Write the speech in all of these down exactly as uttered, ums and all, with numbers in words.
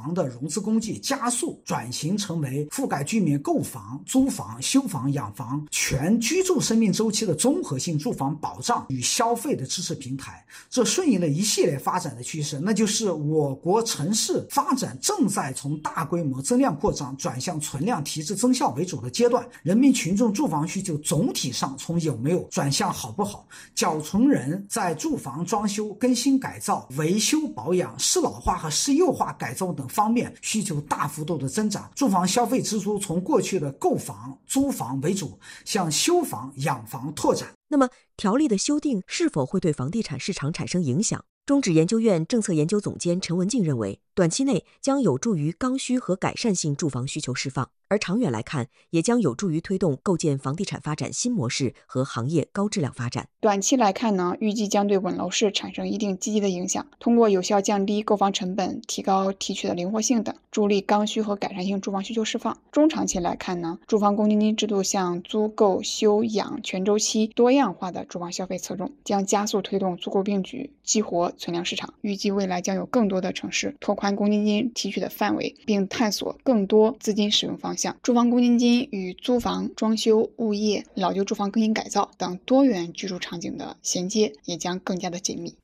房的融资工具，加速转型成为覆盖居民购房、租房、修房、养房全居住生命周期的综合性住房保障与消费的支持平台。这顺应了一系列发展的趋势，那就是我国城市发展正在从大规模增量扩张转向存量提质增效为主的阶段，人民群众住房需求总体上从有没有转向好不好，缴存人在住房装修、更新改造、维修保养、适老化和适幼化改造等方面需求大幅度的增长，住房消费支出从过去的购房、租房为主，向修房、养房拓展。 那么，条例的修订是否会对房地产市场产生影响？中指研究院政策研究总监陈文静认为，短期内将有助于刚需和改善性住房需求释放，而长远来看，也将有助于推动构建房地产发展新模式和行业高质量发展。 短期来看呢，预计将对稳楼市产生一定积极的影响，通过有效降低购房成本、提高提取的灵活性等，助力刚需和改善性住房需求释放。中长期来看呢，住房公积金制度向租购、休养全周期多样化的住房消费侧重，将加速推动租购并举，激活存量市场。预计未来将有更多的城市拓宽公积金提取的范围，并探索更多资金使用方向。住房公积金与租房、装修、物业、老旧住房更新改造等多元居住场景的衔接也将更加的紧密。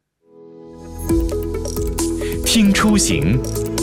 听出行。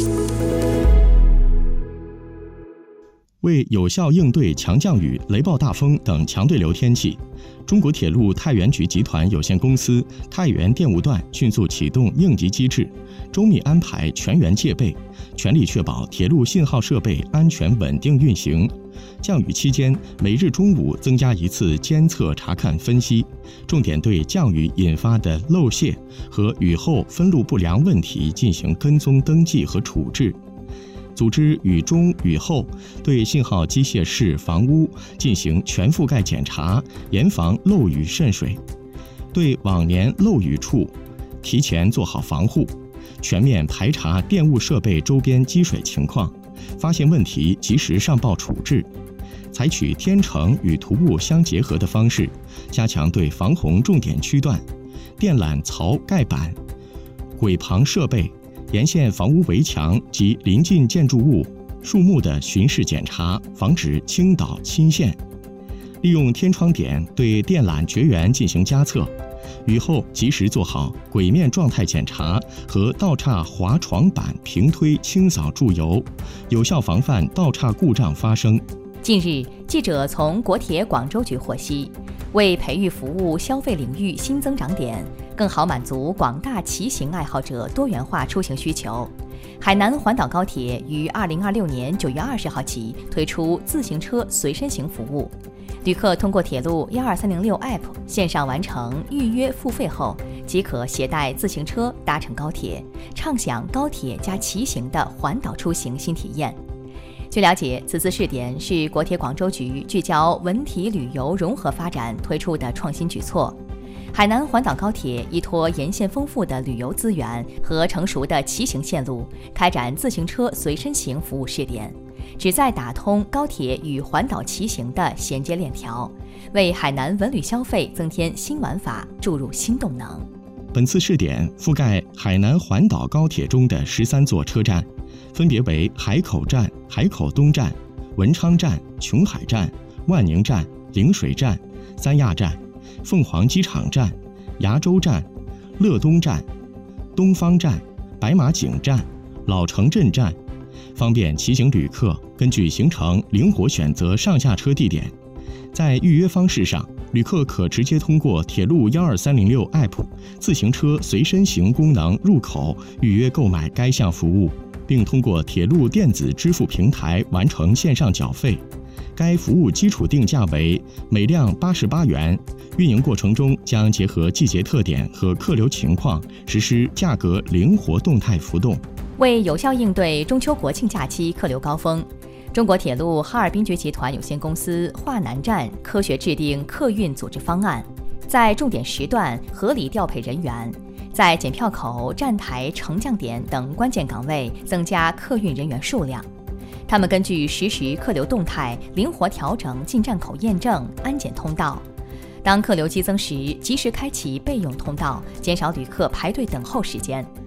为有效应对强降雨、雷暴大风等强对流天气，中国铁路太原局集团有限公司太原电务段迅速启动应急机制，周密安排全员戒备，全力确保铁路信号设备安全稳定运行。降雨期间，每日中午增加一次监测查看分析，重点对降雨引发的漏泄和雨后分路不良问题进行跟踪登记和处置。组织雨中雨后对信号机械室、房屋进行全覆盖检查，严防漏雨渗水；对往年漏雨处提前做好防护，全面排查电务设备周边积水情况，发现问题及时上报处置。采取天成与徒步相结合的方式，加强对防洪重点区段、电缆槽盖板、轨旁设备、沿线房屋围墙及邻近建筑物、树木的巡视检查，防止倾倒侵陷。利用天窗点对电缆绝缘进行加测，雨后及时做好轨面状态检查和道岔滑床板平推清扫注油，有效防范道岔故障发生。 近日，记者从国铁广州局获悉，为培育服务消费领域新增长点，更好满足广大骑行爱好者多元化出行需求，海南环岛高铁于二零二六年九月二十号起推出自行车随身行服务。旅客通过铁路一二三零六 App 线上完成预约付费后，即可携带自行车搭乘高铁，畅享高铁加骑行的环岛出行新体验。据了解，此次试点是国铁广州局聚焦文体旅游融合发展推出的创新举措。海南环岛高铁依托沿线丰富的旅游资源和成熟的骑行线路，开展自行车随身行服务试点，旨在打通高铁与环岛骑行的衔接链条，为海南文旅消费增添新玩法，注入新动能。 本次试点覆盖海南环岛高铁中的十三座车站，分别为海口站、海口东站、文昌站、琼海站、万宁站、陵水站、三亚站、凤凰机场站、崖州站、乐东站、东方站、白马井站、老城镇站，方便骑行旅客根据行程灵活选择上下车地点。在预约方式上，旅客可直接通过铁路一二三零六 App 自行车随身行功能入口预约购买该项服务，并通过铁路电子支付平台完成线上缴费。该服务基础定价为每辆八十八元，运营过程中将结合季节特点和客流情况，实施价格灵活动态浮动。 为有效应对中秋国庆假期客流高峰，中国铁路哈尔滨局集团有限公司华南站科学制定客运组织方案，在重点时段合理调配人员，在检票口、站台、乘降点等关键岗位增加客运人员数量。他们根据实时客流动态，灵活调整进站口验证、安检通道。当客流激增时，及时开启备用通道，减少旅客排队等候时间。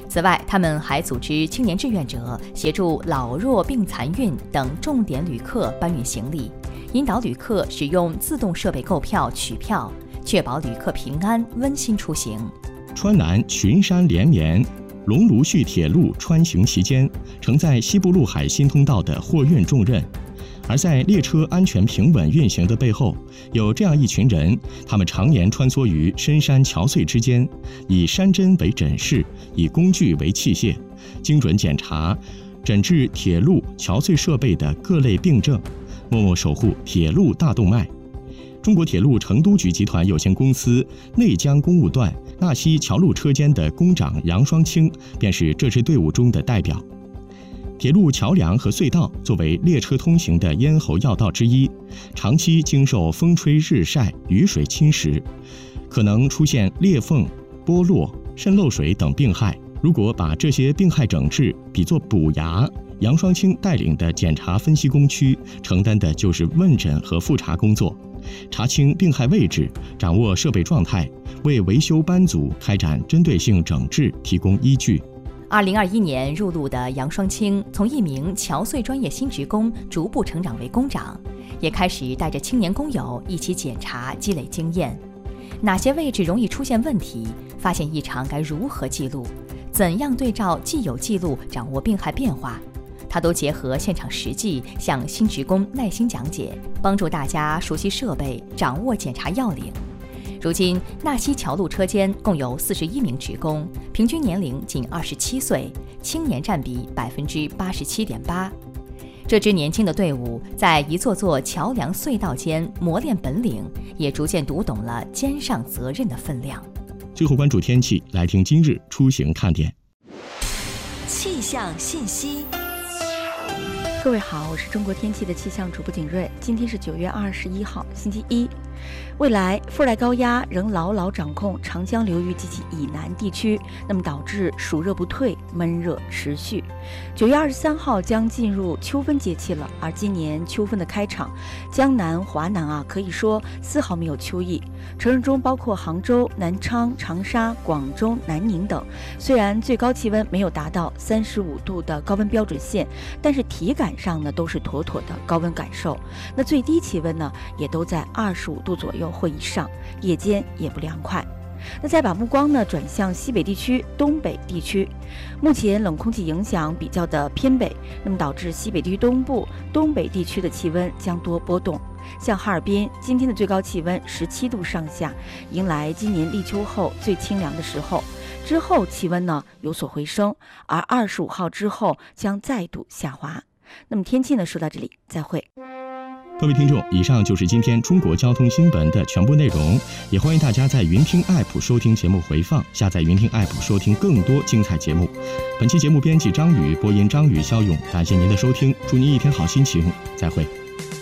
此外，他们还组织青年志愿者协助老弱病残孕等重点旅客搬运行李，引导旅客使用自动设备购票取票，确保旅客平安温馨出行。 川南群山连绵，龙芦胥铁路穿行期间，承载西部陆海新通道的货运重任。而在列车安全平稳运行的背后，有这样一群人，他们常年穿梭于深山桥隧之间，以山针为诊室，以工具为器械，精准检查、诊治铁路桥隧设备的各类病症，默默守护铁路大动脉。中国铁路成都局集团有限公司内江公务段纳西桥路车间的工长杨双清便是这支队伍中的代表。铁路桥梁和隧道作为列车通行的咽喉要道之一，长期经受风吹日晒、雨水侵蚀，可能出现裂缝、剥落、渗漏水等病害。如果把这些病害整治比作补牙，杨双清带领的检查分析工区承担的就是问诊和复查工作，查清病害位置，掌握设备状态，为维修班组开展针对性整治提供依据。 二零二一年入路的杨双清，从一名桥隧专业新职工逐步成长为工长，也开始带着青年工友一起检查，积累经验。哪些位置容易出现问题？发现异常该如何记录？怎样对照既有记录掌握病害变化？他都结合现场实际，向新职工耐心讲解，帮助大家熟悉设备，掌握检查要领。如今，纳西桥路车间共有四十一名职工，平均年龄仅二十七岁，青年占比百分之八十七点八。这支年轻的队伍在一座座桥梁隧道间磨练本领，也逐渐读懂了肩上责任的分量。 最后关注天气，来听今日出行看点。 气象信息。 各位好，我是中国天气的气象主播景睿。今天是九月二十一号，星期一。未来副热带高压仍牢牢掌控长江流域及其以南地区，那么导致暑热不退，闷热持续。九月二十三号将进入秋分节气了，而今年秋分的开场，江南、华南啊，可以说丝毫没有秋意。城市中包括杭州、南昌、长沙、广州、南宁等，虽然最高气温没有达到三十五度的高温标准线，但是体感上呢都是妥妥的高温感受。那最低气温呢也都在二十五度左右或以上，夜间也不凉快。那再把目光呢转向西北地区、东北地区，目前冷空气影响比较的偏北，那么导致西北地区东部、东北地区的气温将多波动。像哈尔滨今天的最高气温十七度上下，迎来今年立秋后最清凉的时候。之后气温呢有所回升，而二十五号之后将再度下滑。那么天气呢说到这里，再会。 各位听众，以上就是今天中国交通新闻的全部内容，也欢迎大家在云听 App 收听节目回放，下载云听 App 收听更多精彩节目。本期节目编辑张宇，播音张宇、肖勇，感谢您的收听，祝您一天好心情，再会。